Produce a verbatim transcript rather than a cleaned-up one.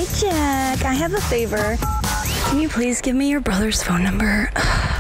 Hi, Jack. I have a favor. Can you please give me your brother's phone number?